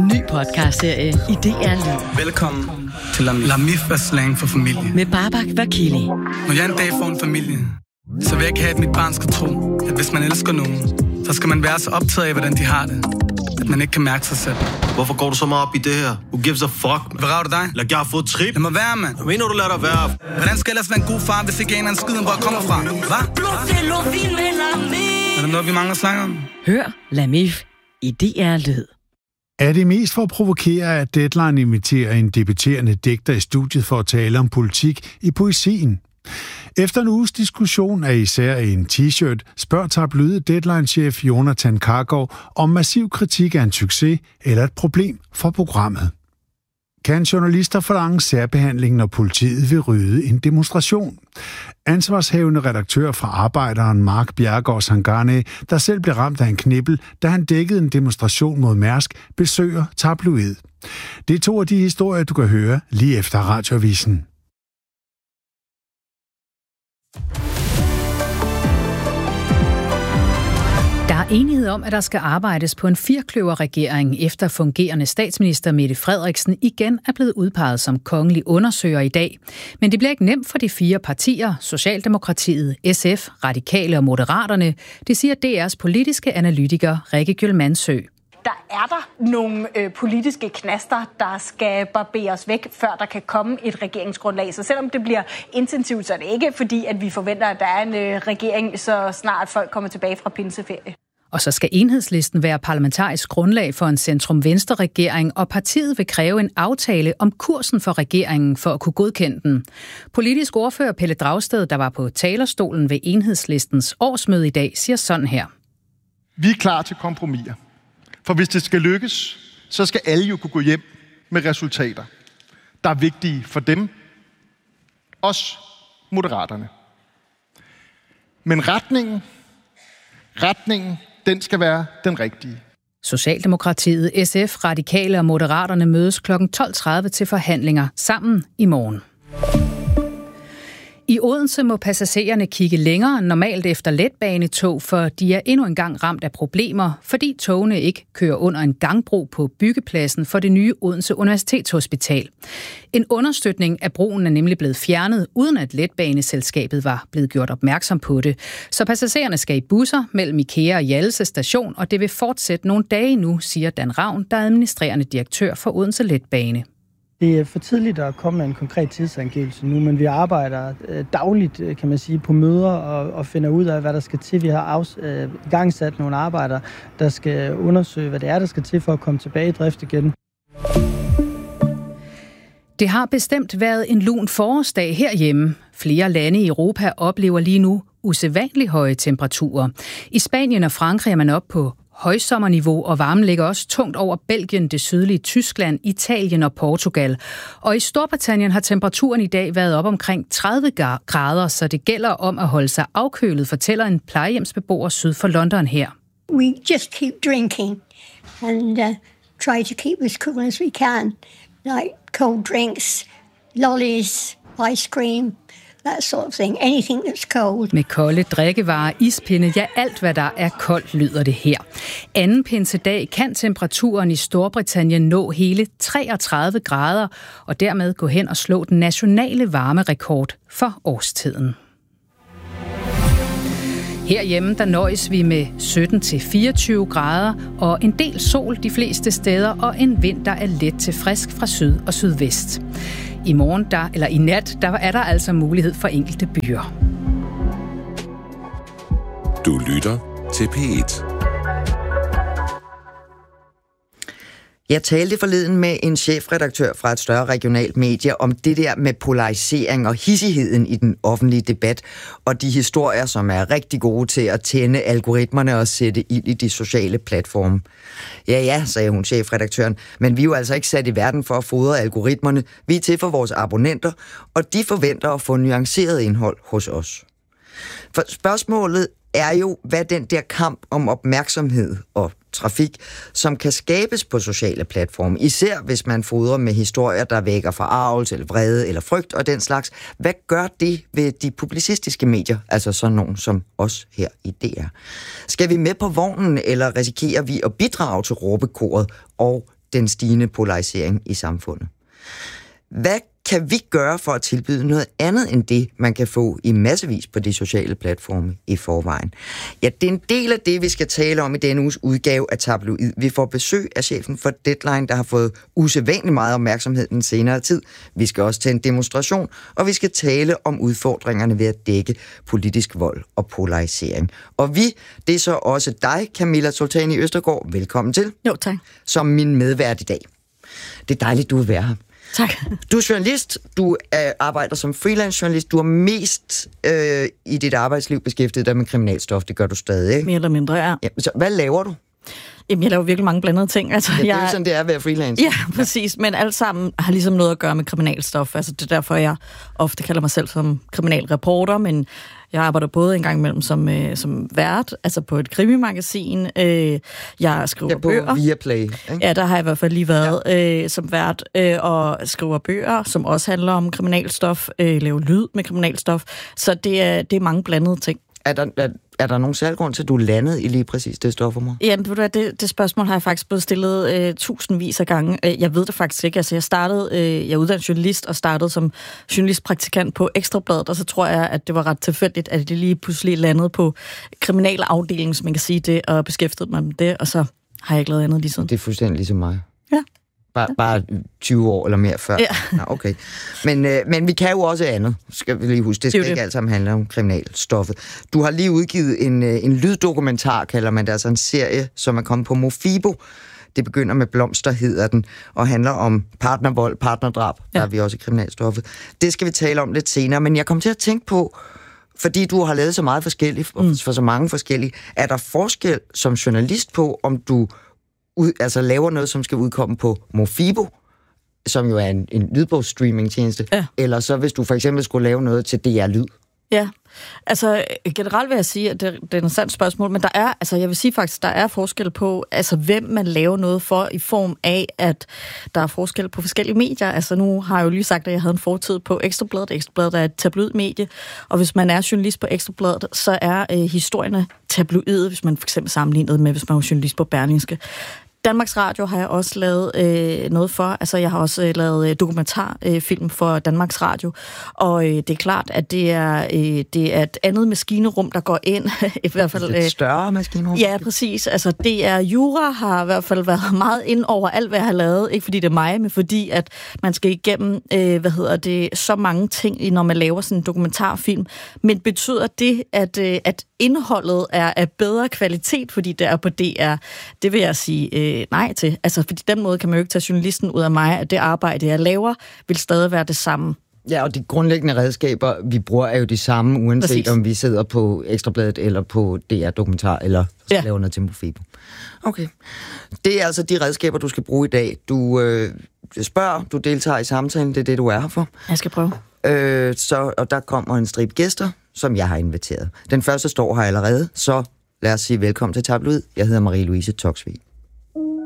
Ny podcastserie i DR Lyd. Velkommen til Lamif er slang for familie. Med Babak Vakili. Når jeg en dag får en familie, så vil jeg ikke have, at mit barn skal tro, at hvis man elsker nogen, så skal man være så optaget af, hvordan de har det, at man ikke kan mærke sig selv. Hvorfor går du så meget op i det her? Who gives a fuck? Hvad rager du dig? Lad jeg få trip. Lad mig være, mand. Hvad mener du, lader dig være? Hvordan skal jeg ellers være en god far, hvis ikke en eller anden skid, hvor jeg kommer fra? Hvad? Er der noget, vi mangler snakke om? Hør Lamif i DR Lyd. Er det mest for at provokere, at Deadline inviterer en debuterende digter i studiet for at tale om politik i poesien? Efter en uges diskussion af især en t-shirt, spørger tabloide Deadline-chef Jonathan Kargaard, om massiv kritik er en succes eller et problem for programmet. Kan journalister forlange særbehandling, når politiet vil rydde en demonstration? Ansvarshavende redaktør fra Arbejderen Mark Bjerregaard Sangane, der selv blev ramt af en knibbel, da han dækkede en demonstration mod Mærsk, besøger tabloid. Det er to af de historier, du kan høre lige efter Radioavisen. Der er enighed om, at der skal arbejdes på en firkløverregering, efter fungerende statsminister Mette Frederiksen igen er blevet udpeget som kongelig undersøger i dag. Men det bliver ikke nemt for de fire partier, Socialdemokratiet, SF, Radikale og Moderaterne, det siger DR's politiske analytiker Rikke Gjølmandsø. Der er der nogle politiske knaster, der skal barberes væk, før der kan komme et regeringsgrundlag. Så selvom det bliver intensivt, så er det ikke fordi, at vi forventer, at der er en regering, så snart folk kommer tilbage fra pinseferie. Og så skal Enhedslisten være parlamentarisk grundlag for en centrum-venstre-regering, og partiet vil kræve en aftale om kursen for regeringen for at kunne godkende den. Politisk ordfører Pelle Dragsted, der var på talerstolen ved Enhedslistens årsmøde i dag, siger sådan her. Vi er klar til kompromiser. For hvis det skal lykkes, så skal alle jo kunne gå hjem med resultater, der er vigtige for dem, os Moderaterne. Men retningen, den skal være den rigtige. Socialdemokratiet, SF, Radikale og Moderaterne mødes kl. 12.30 til forhandlinger sammen i morgen. I Odense må passagererne kigge længere end normalt efter letbanetog, for de er endnu engang ramt af problemer, fordi togene ikke kører under en gangbro på byggepladsen for det nye Odense Universitetshospital. En understøtning af broen er nemlig blevet fjernet, uden at letbaneselskabet var blevet gjort opmærksom på det. Så passagererne skal i busser mellem IKEA og Hjallese station, og det vil fortsætte nogle dage nu, siger Dan Ravn, der er administrerende direktør for Odense Letbane. Det er for tidligt at komme med en konkret tidsangivelse nu, men vi arbejder dagligt, kan man sige, på møder og finder ud af, hvad der skal til. Vi har igangsat nogle arbejder, der skal undersøge, hvad det er, der skal til for at komme tilbage i drift igen. Det har bestemt været en lun forårsdag herhjemme. Flere lande i Europa oplever lige nu usædvanligt høje temperaturer. I Spanien og Frankrig er man op på højsommerniveau, og varmen ligger også tungt over Belgien, det sydlige Tyskland, Italien og Portugal. Og i Storbritannien har temperaturen i dag været op omkring 30 grader, så det gælder om at holde sig afkølet, fortæller en plejehjemsbeboer syd for London her. We just keep drinking and try to keep as cool as we can, like cold drinks, lollies, ice cream. That sort of thing. Anything that's cold. Med kolde drikkevarer, ispinde, ja alt hvad der er koldt, lyder det her. Anden pinsedag kan temperaturen i Storbritannien nå hele 33 grader, og dermed gå hen og slå den nationale varmerekord for årstiden. Herhjemme der nøjes vi med 17-24 grader og en del sol de fleste steder, og en vind, der er let til frisk fra syd og sydvest. I morgen i nat, der er der altså mulighed for enkelte byer. Du lytter til P1. Jeg talte forleden med en chefredaktør fra et større regionalt medie om det der med polarisering og hissigheden i den offentlige debat, og de historier, som er rigtig gode til at tænde algoritmerne og sætte ild i de sociale platforme. Ja, sagde hun, chefredaktøren, men vi er jo altså ikke sat i verden for at fodre algoritmerne. Vi er til for vores abonnenter, og de forventer at få nuanceret indhold hos os. For spørgsmålet er jo, hvad den der kamp om opmærksomhed og trafik, som kan skabes på sociale platforme, især hvis man fodrer med historier, der vækker forargelse eller vrede eller frygt og den slags. Hvad gør det ved de publicistiske medier, altså sådan nogen som os her i DR? Skal vi med på vognen, eller risikerer vi at bidrage til råbekoret og den stigende polarisering i samfundet. Hvad kan vi gøre for at tilbyde noget andet end det, man kan få i massevis på de sociale platforme i forvejen? Ja, det er en del af det, vi skal tale om i denne uges udgave af Tabloid. Vi får besøg af chefen for Deadline, der har fået usædvanligt meget opmærksomhed den senere tid. Vi skal også til en demonstration, og vi skal tale om udfordringerne ved at dække politisk vold og polarisering. Og det er så også dig, Camilla Sultani Østergaard. Velkommen til. Jo, tak. Som min medvært i dag. Det er dejligt, du vil være her. Tak. Du er journalist, du arbejder som freelance journalist, du er mest i dit arbejdsliv beskæftiget dig med kriminalstof, det gør du stadig, ikke? Mere eller mindre, ja. Så hvad laver du? Jamen, jeg laver virkelig mange blandede ting. Altså, det er jo sådan, det er at være freelance. Ja, præcis. Men alt sammen har ligesom noget at gøre med kriminalstof. Altså, det er derfor, jeg ofte kalder mig selv som kriminalreporter, men jeg arbejder både en gang imellem som vært, altså på et krimimagasin. Jeg skriver bøger. På Viaplay, ikke? Ja, der har jeg i hvert fald lige været som vært og skriver bøger, som også handler om kriminalstof, laver lyd med kriminalstof. Så det er mange blandede ting. Er der nogen særlig grund til, at du landede i lige præcis det stofområde? Ja, det spørgsmål har jeg faktisk blevet stillet tusindvis af gange. Jeg ved det faktisk ikke. Altså, jeg er uddannet journalist og startede som journalistpraktikant på Ekstrabladet, og så tror jeg, at det var ret tilfældigt, at det lige pludselig landede på kriminalafdelingen, som man kan sige det, og beskæftigede mig med det, og så har jeg ikke lavet andet lige siden. Det er fuldstændig ligesom mig. Ja. Bare 20 år eller mere før. Ja. Nå, okay. Men vi kan jo også andet, skal vi lige huske. Det skal ikke alt sammen handle om kriminalstoffet. Du har lige udgivet en lyddokumentar, kalder man det, altså en serie, som er kommet på Mofibo. Det begynder med Blomster, hedder den, og handler om partnervold, partnerdrab. Der er vi også i kriminalstoffet. Det skal vi tale om lidt senere, men jeg kom til at tænke på, fordi du har lavet så meget forskelligt, for så mange forskellige, er der forskel som journalist på, om du laver noget, som skal udkomme på Mofibo, som jo er en lydbogsstreaming-tjeneste, eller så hvis du for eksempel skulle lave noget til DR Lyd? Ja, altså generelt vil jeg sige, at det er et interessant spørgsmål, men jeg vil sige faktisk, der er forskel på, altså hvem man laver noget for, i form af, at der er forskel på forskellige medier. Altså nu har jeg jo lige sagt, at jeg havde en fortid på Ekstrabladet. Ekstrabladet er et tabloidmedie, og hvis man er journalist på Ekstrabladet, så er historierne tabloide, hvis man for eksempel sammenlignet med, hvis man er journalist på Berlingske. Danmarks Radio har jeg også lavet noget for. Altså, jeg har også lavet dokumentarfilm for Danmarks Radio. Og det er klart, at det er et andet maskinerum, der går ind. I hvert fald et større maskinerum? Ja, præcis. Altså, det er Jura har i hvert fald været meget ind over alt, hvad jeg har lavet. Ikke fordi det er mig, men fordi at man skal igennem, så mange ting, når man laver sådan en dokumentarfilm. Men betyder det, at indholdet er af bedre kvalitet, fordi det er på DR? Det vil jeg sige nej til. Altså, fordi den måde kan man jo ikke tage journalisten ud af mig, at det arbejde, jeg laver, vil stadig være det samme. Ja, og de grundlæggende redskaber, vi bruger, er jo de samme, uanset om vi sidder på Ekstrabladet eller på DR Dokumentar, eller laver noget til Mofibo. Okay. Det er altså de redskaber, du skal bruge i dag. Du spørger, du deltager i samtalen, det er det, du er her for. Jeg skal prøve. Og der kommer en stribe gæster, som jeg har inviteret. Den første står her allerede, så lad os sige velkommen til Tabloid. Jeg hedder Marie-Louise Toksvig.